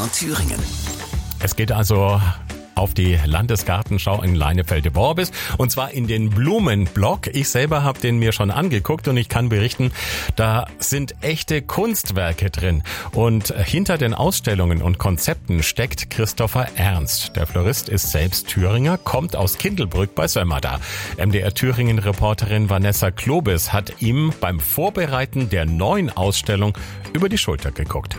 MDR Thüringen. Es geht also auf die Landesgartenschau in Leinefelde-Worbis und zwar in den Blumenblock. Ich selber habe den mir schon angeguckt und ich kann berichten, da sind echte Kunstwerke drin. Und hinter den Ausstellungen und Konzepten steckt Christopher Ernst. Der Florist ist selbst Thüringer, kommt aus Kindelbrück bei Sömmerda. MDR Thüringen-Reporterin Vanessa Klobes hat ihm beim Vorbereiten der neuen Ausstellung über die Schulter geguckt.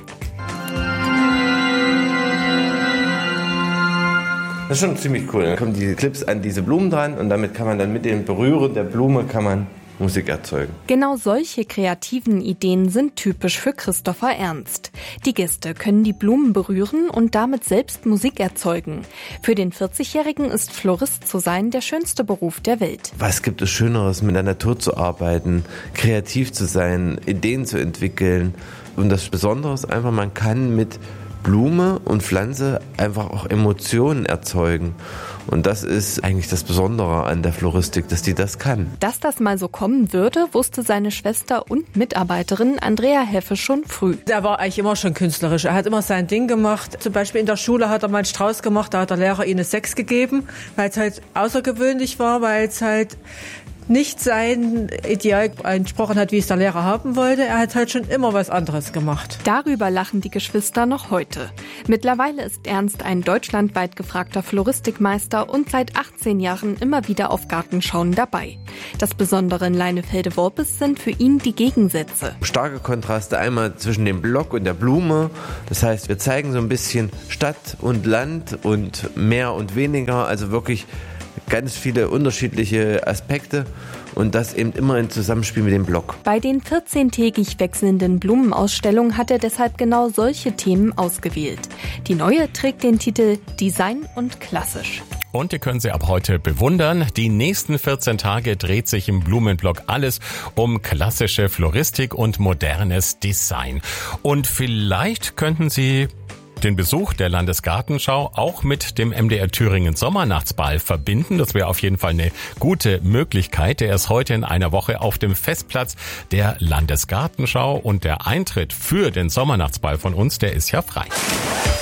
Das ist schon ziemlich cool. Dann kommen diese Clips an diese Blumen dran und damit kann man dann mit dem Berühren der Blume kann man Musik erzeugen. Genau solche kreativen Ideen sind typisch für Christopher Ernst. Die Gäste können die Blumen berühren und damit selbst Musik erzeugen. Für den 40-Jährigen ist Florist zu sein der schönste Beruf der Welt. Was gibt es Schöneres, mit der Natur zu arbeiten, kreativ zu sein, Ideen zu entwickeln? Und das Besondere ist einfach, man kann mit Blume und Pflanze einfach auch Emotionen erzeugen. Und das ist eigentlich das Besondere an der Floristik, dass die das kann. Dass das mal so kommen würde, wusste seine Schwester und Mitarbeiterin Andrea Heffe schon früh. Er war eigentlich immer schon künstlerisch. Er hat immer sein Ding gemacht. Zum Beispiel in der Schule hat er mal einen Strauß gemacht, da hat der Lehrer ihm eine 6 gegeben, weil es halt außergewöhnlich war, weil es halt nicht sein Ideal entsprochen hat, wie es der Lehrer haben wollte. Er hat halt schon immer was anderes gemacht. Darüber lachen die Geschwister noch heute. Mittlerweile ist Ernst ein deutschlandweit gefragter Floristikmeister und seit 18 Jahren immer wieder auf Gartenschauen dabei. Das Besondere in Leinefelde-Worbis sind für ihn die Gegensätze. Starke Kontraste einmal zwischen dem Block und der Blume. Das heißt, wir zeigen so ein bisschen Stadt und Land und mehr und weniger, also wirklich ganz viele unterschiedliche Aspekte und das eben immer im Zusammenspiel mit dem Block. Bei den 14-tägig wechselnden Blumenausstellungen hat er deshalb genau solche Themen ausgewählt. Die neue trägt den Titel Design und Klassisch. Und ihr könnt sie ab heute bewundern. Die nächsten 14 Tage dreht sich im Blumenblock alles um klassische Floristik und modernes Design. Und vielleicht könnten Sie den Besuch der Landesgartenschau auch mit dem MDR Thüringen Sommernachtsball verbinden. Das wäre auf jeden Fall eine gute Möglichkeit. Der ist heute in einer Woche auf dem Festplatz der Landesgartenschau und der Eintritt für den Sommernachtsball von uns, der ist ja frei.